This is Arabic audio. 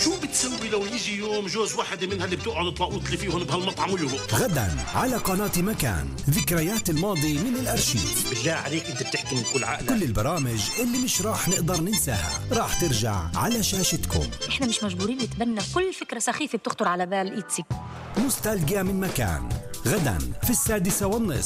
شو بتسوي لو يجي يوم جوز واحدة منها اللي بتقعد تلاقوط لي فيهم بهالمطعم ويهبط؟ غدا على قناة مكان، ذكريات الماضي من الأرشيف. بالله عليك انت بتحكي من كل عقلك. كل البرامج اللي مش راح نقدر ننساها راح ترجع على شاشتكم. احنا مش مجبورين نتبنى كل فكرة سخيفة بتخطر على بال إيتسي. نوستالجيا من مكان، غدا في 6:30.